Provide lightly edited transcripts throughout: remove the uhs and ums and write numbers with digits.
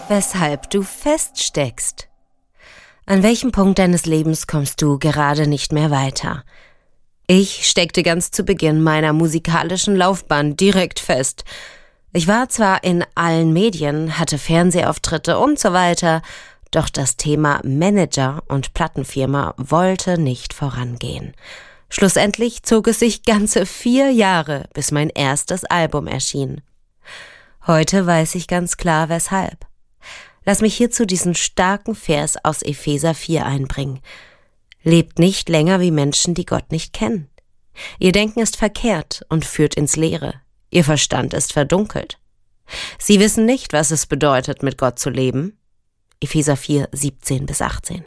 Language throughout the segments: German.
weshalb du feststeckst. An welchem Punkt deines Lebens kommst du gerade nicht mehr weiter? Ich steckte ganz zu Beginn meiner musikalischen Laufbahn direkt fest. Ich war zwar in allen Medien, hatte Fernsehauftritte und so weiter, doch das Thema Manager und Plattenfirma wollte nicht vorangehen. Schlussendlich zog es sich ganze 4 Jahre, bis mein erstes Album erschien. Heute weiß ich ganz klar, weshalb. Lass mich hierzu diesen starken Vers aus Epheser 4 einbringen. Lebt nicht länger wie Menschen, die Gott nicht kennen. Ihr Denken ist verkehrt und führt ins Leere. Ihr Verstand ist verdunkelt. Sie wissen nicht, was es bedeutet, mit Gott zu leben. Epheser 4, 17-18.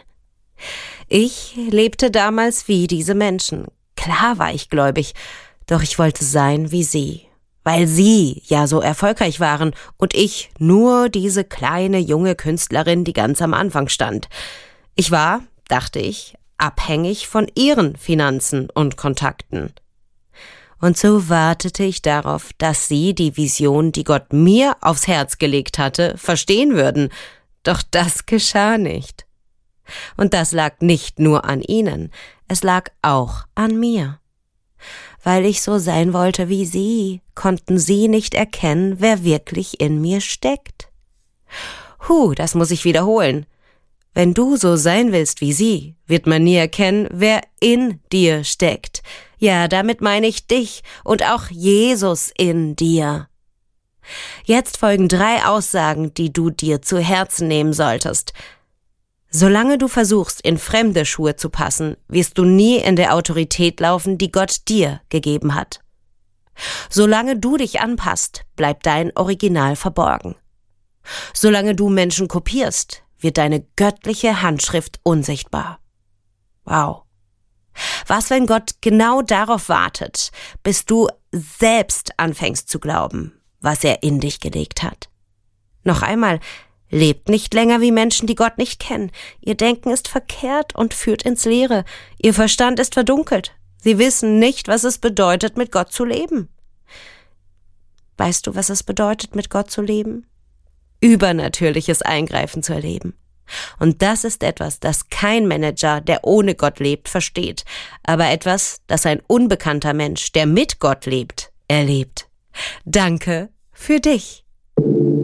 Ich lebte damals wie diese Menschen. Klar war ich gläubig, doch ich wollte sein wie sie. Weil sie ja so erfolgreich waren und ich nur diese kleine junge Künstlerin, die ganz am Anfang stand. Ich war, dachte ich, abhängig von ihren Finanzen und Kontakten. Und so wartete ich darauf, dass sie die Vision, die Gott mir aufs Herz gelegt hatte, verstehen würden. Doch das geschah nicht. Und das lag nicht nur an ihnen, es lag auch an mir. Weil ich so sein wollte wie sie, konnten sie nicht erkennen, wer wirklich in mir steckt. Das muss ich wiederholen. Wenn du so sein willst wie sie, wird man nie erkennen, wer in dir steckt. Ja, damit meine ich dich und auch Jesus in dir. Jetzt folgen 3 Aussagen, die du dir zu Herzen nehmen solltest. Solange du versuchst, in fremde Schuhe zu passen, wirst du nie in der Autorität laufen, die Gott dir gegeben hat. Solange du dich anpasst, bleibt dein Original verborgen. Solange du Menschen kopierst, wird deine göttliche Handschrift unsichtbar. Wow. Was, wenn Gott genau darauf wartet, bis du selbst anfängst zu glauben, was er in dich gelegt hat? Noch einmal, lebt nicht länger wie Menschen, die Gott nicht kennen. Ihr Denken ist verkehrt und führt ins Leere. Ihr Verstand ist verdunkelt. Sie wissen nicht, was es bedeutet, mit Gott zu leben. Weißt du, was es bedeutet, mit Gott zu leben? Übernatürliches Eingreifen zu erleben. Und das ist etwas, das kein Manager, der ohne Gott lebt, versteht. Aber etwas, das ein unbekannter Mensch, der mit Gott lebt, erlebt. Danke für dich.